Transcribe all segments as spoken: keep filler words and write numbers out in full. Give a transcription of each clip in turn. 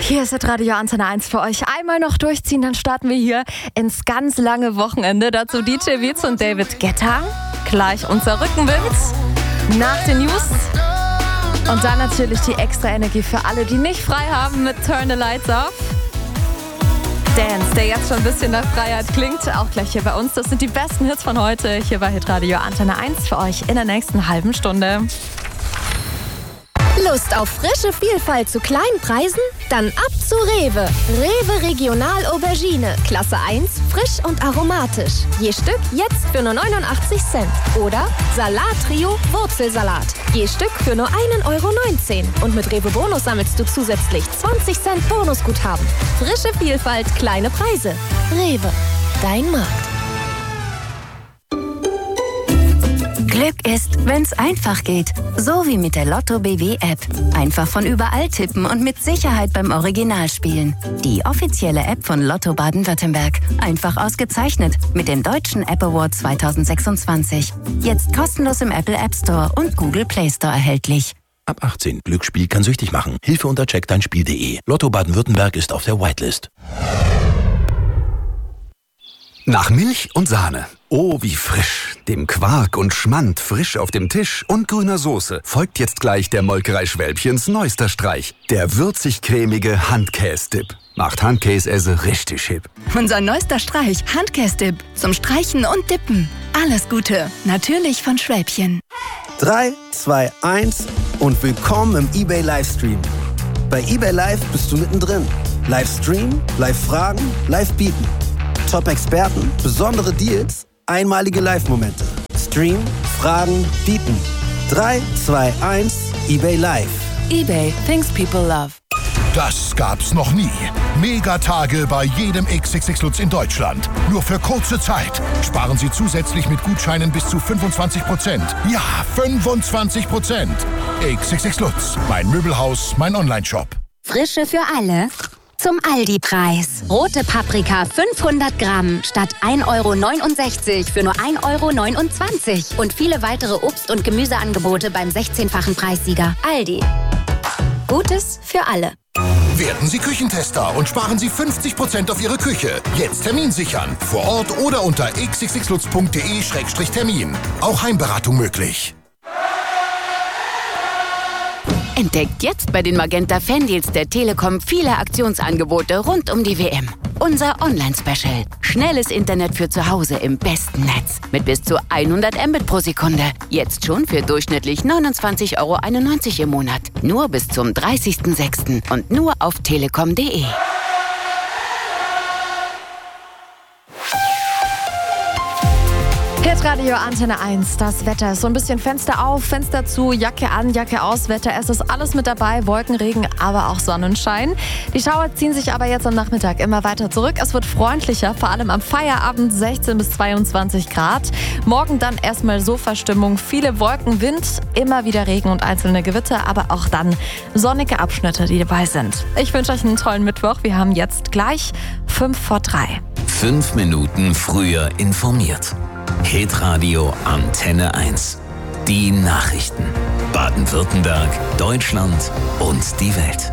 Hier ist das Radio Antenne eins für euch. Einmal noch durchziehen, dann starten wir hier ins ganz lange Wochenende. Dazu D J Wietz und David Guetta. Gleich unser Rückenwind nach den News. Und dann natürlich die extra Energie für alle, die nicht frei haben mit Turn the Lights Off. Dance, der jetzt schon ein bisschen nach Freiheit klingt, auch gleich hier bei uns. Das sind die besten Hits von heute. Hier bei Hitradio Antenne eins für euch in der nächsten halben Stunde. Lust auf frische Vielfalt zu kleinen Preisen? Dann ab zu Rewe. Rewe Regional Aubergine. Klasse eins, frisch und aromatisch. Je Stück jetzt für nur neunundachtzig Cent. Oder Salat Trio Wurzelsalat. Je Stück für nur ein Euro neunzehn. Und mit Rewe Bonus sammelst du zusätzlich zwanzig Cent Bonusguthaben. Frische Vielfalt, kleine Preise. Rewe, dein Markt. Glück ist, wenn's einfach geht. So wie mit der Lotto B W App. Einfach von überall tippen und mit Sicherheit beim Original spielen. Die offizielle App von Lotto Baden-Württemberg. Einfach ausgezeichnet mit dem Deutschen App Award zwanzig sechsundzwanzig. Jetzt kostenlos im Apple App Store und Google Play Store erhältlich. Ab achtzehn. Glücksspiel kann süchtig machen. Hilfe unter check dein spiel punkt de. Lotto Baden-Württemberg ist auf der Whitelist. Nach Milch und Sahne. Oh, wie frisch. Dem Quark und Schmand frisch auf dem Tisch und grüner Soße folgt jetzt gleich der Molkerei Schwälbchens neuester Streich. Der würzig-cremige Handkäse-Dip. Macht Handkäse richtig hip. Unser neuester Streich, Handkäse-Dip. Zum Streichen und Dippen. Alles Gute. Natürlich von Schwälbchen. drei, zwei, eins und willkommen im eBay Livestream. Bei eBay Live bist du mittendrin. Livestream, Live-Fragen, Live-Bieten. Top-Experten, besondere Deals, einmalige Live-Momente. Stream, Fragen, bieten. drei, zwei, eins, eBay Live. eBay, things people love. Das gab's noch nie. Megatage bei jedem X X X Lutz in Deutschland. Nur für kurze Zeit. Sparen Sie zusätzlich mit Gutscheinen bis zu fünfundzwanzig Prozent. Ja, fünfundzwanzig Prozent. X X X Lutz, mein Möbelhaus, mein Onlineshop. Frische für alle. Zum Aldi-Preis. Rote Paprika fünfhundert Gramm statt ein Euro neunundsechzig für nur ein Euro neunundzwanzig. Und viele weitere Obst- und Gemüseangebote beim sechzehnfachen Preissieger. Aldi. Gutes für alle. Werden Sie Küchentester und sparen Sie fünfzig Prozent auf Ihre Küche. Jetzt Termin sichern. Vor Ort oder unter x x x lutz punkt de Schrägstrich Termin. Auch Heimberatung möglich. Entdeckt jetzt bei den Magenta Fandeals der Telekom viele Aktionsangebote rund um die W M. Unser Online-Special. Schnelles Internet für zu Hause im besten Netz. Mit bis zu hundert Mbit pro Sekunde. Jetzt schon für durchschnittlich neunundzwanzig Euro einundneunzig im Monat. Nur bis zum dreißigsten sechsten und nur auf telekom punkt de. Radio Antenne eins, das Wetter ist so ein bisschen Fenster auf, Fenster zu, Jacke an, Jacke aus, Wetter, es ist alles mit dabei, Wolken, Regen, aber auch Sonnenschein. Die Schauer ziehen sich aber jetzt am Nachmittag immer weiter zurück. Es wird freundlicher, vor allem am Feierabend sechzehn bis zweiundzwanzig Grad. Morgen dann erstmal Sofastimmung, viele Wolken, Wind, immer wieder Regen und einzelne Gewitter, aber auch dann sonnige Abschnitte, die dabei sind. Ich wünsche euch einen tollen Mittwoch. Wir haben jetzt gleich fünf vor drei. Fünf Minuten früher informiert. Hitradio Antenne eins. Die Nachrichten. Baden-Württemberg, Deutschland und die Welt.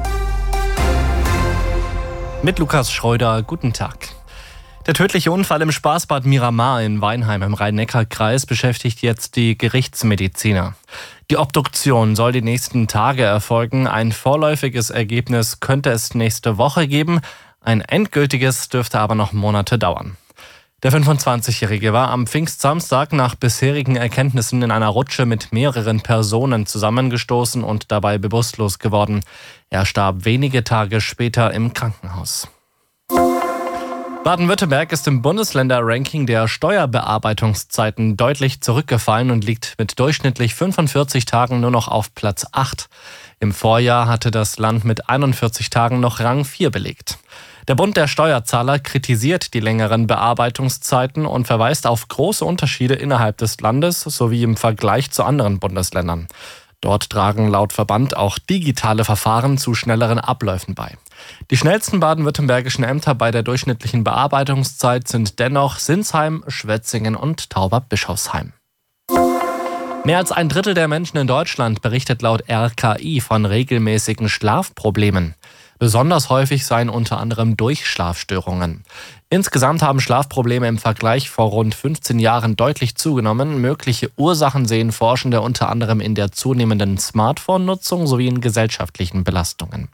Mit Lukas Schreuder, guten Tag. Der tödliche Unfall im Spaßbad Miramar in Weinheim im Rhein-Neckar-Kreis beschäftigt jetzt die Gerichtsmediziner. Die Obduktion soll die nächsten Tage erfolgen. Ein vorläufiges Ergebnis könnte es nächste Woche geben. Ein endgültiges dürfte aber noch Monate dauern. Der fünfundzwanzigjährige war am Pfingstsamstag nach bisherigen Erkenntnissen in einer Rutsche mit mehreren Personen zusammengestoßen und dabei bewusstlos geworden. Er starb wenige Tage später im Krankenhaus. Baden-Württemberg ist im Bundesländerranking der Steuerbearbeitungszeiten deutlich zurückgefallen und liegt mit durchschnittlich fünfundvierzig Tagen nur noch auf Platz acht. Im Vorjahr hatte das Land mit einundvierzig Tagen noch Rang vier belegt. Der Bund der Steuerzahler kritisiert die längeren Bearbeitungszeiten und verweist auf große Unterschiede innerhalb des Landes sowie im Vergleich zu anderen Bundesländern. Dort tragen laut Verband auch digitale Verfahren zu schnelleren Abläufen bei. Die schnellsten baden-württembergischen Ämter bei der durchschnittlichen Bearbeitungszeit sind dennoch Sinsheim, Schwetzingen und Tauberbischofsheim. Mehr als ein Drittel der Menschen in Deutschland berichtet laut R K I von regelmäßigen Schlafproblemen. Besonders häufig seien unter anderem Durchschlafstörungen. Insgesamt haben Schlafprobleme im Vergleich vor rund fünfzehn Jahren deutlich zugenommen. Mögliche Ursachen sehen Forschende unter anderem in der zunehmenden Smartphone-Nutzung sowie in gesellschaftlichen Belastungen.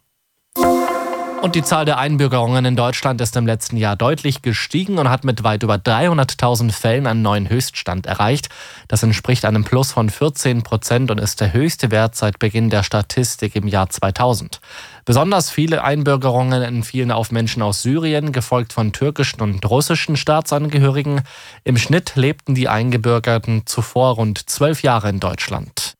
Und die Zahl der Einbürgerungen in Deutschland ist im letzten Jahr deutlich gestiegen und hat mit weit über dreihunderttausend Fällen einen neuen Höchststand erreicht. Das entspricht einem Plus von vierzehn Prozent und ist der höchste Wert seit Beginn der Statistik im Jahr zweitausend. Besonders viele Einbürgerungen entfielen auf Menschen aus Syrien, gefolgt von türkischen und russischen Staatsangehörigen. Im Schnitt lebten die Eingebürgerten zuvor rund zwölf Jahre in Deutschland.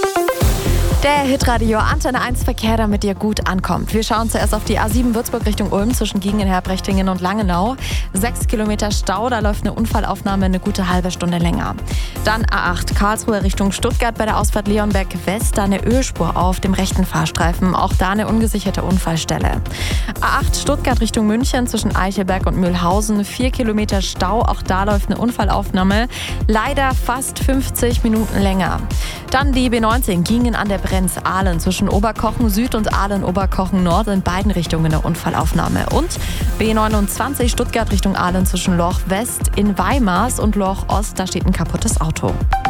Der Hitradio Antenne eins Verkehr, damit ihr gut ankommt. Wir schauen zuerst auf die A sieben Würzburg Richtung Ulm zwischen Giengenherb, Brechtingen und Langenau. Sechs Kilometer Stau, da läuft eine Unfallaufnahme eine gute halbe Stunde länger. Dann A acht Karlsruhe Richtung Stuttgart bei der Ausfahrt Leonberg West, da eine Ölspur auf dem rechten Fahrstreifen. Auch da eine ungesicherte Unfallstelle. A acht Stuttgart Richtung München zwischen Eichelberg und Mühlhausen. Vier Kilometer Stau, auch da läuft eine Unfallaufnahme. Leider fast fünfzig Minuten länger. Dann die B neunzehn Giengen an der Brenz-Ahlen zwischen Oberkochen Süd und Ahlen-Oberkochen Nord, in beiden Richtungen eine Unfallaufnahme. Und B neunundzwanzig Stuttgart Richtung Ahlen zwischen Lorch West in Weimars und Lorch Ost, da steht ein kaputtes Auto.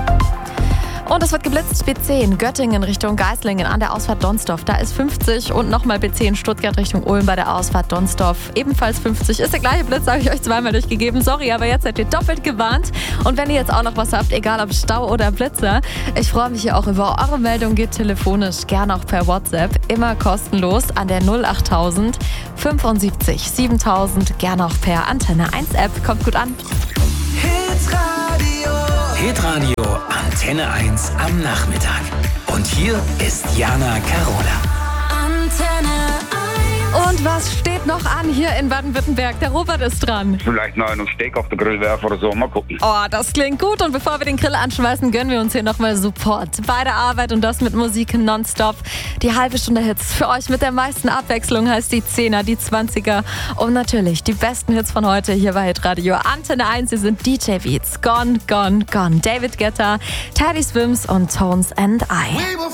Und es wird geblitzt, B zehn Göttingen Richtung Geislingen an der Ausfahrt Donsdorf. Da ist fünfzig und nochmal B zehn Stuttgart Richtung Ulm bei der Ausfahrt Donsdorf. Ebenfalls fünfzig. Ist der gleiche Blitz, habe ich euch zweimal durchgegeben. Sorry, aber jetzt seid ihr doppelt gewarnt. Und wenn ihr jetzt auch noch was habt, egal ob Stau oder Blitzer, ich freue mich hier auch über eure Meldung. Geht telefonisch, gerne auch per WhatsApp. Immer kostenlos an der null acht tausend fünfundsiebzig siebentausend. Gerne auch per Antenne eins App. Kommt gut an. Hitradio. Hitradio Antenne eins am Nachmittag. Und hier ist Jana Carola. Antenne eins. Und was steht noch an hier in Baden-Württemberg? Der Robert ist dran. Vielleicht noch einen Steak auf den Grill werfen oder so, mal gucken. Oh, das klingt gut. Und bevor wir den Grill anschmeißen, gönnen wir uns hier nochmal Support bei der Arbeit und das mit Musik nonstop. Die halbe Stunde Hits für euch mit der meisten Abwechslung heißt die Zehner, die Zwanziger und natürlich die besten Hits von heute hier bei Hitradio Antenne eins. Sie sind D J Beats, Gone, Gone, Gone. David Guetta, Teddy Swims und Tones and I.